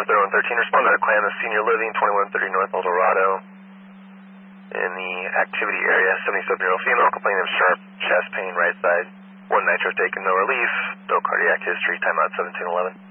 3113, respond to Clan of Senior Living, 2130 North El Dorado. In the activity area, 77-year-old female complaining of sharp chest pain, right side. 1 nitro taken, no relief, no cardiac history, timeout 1711.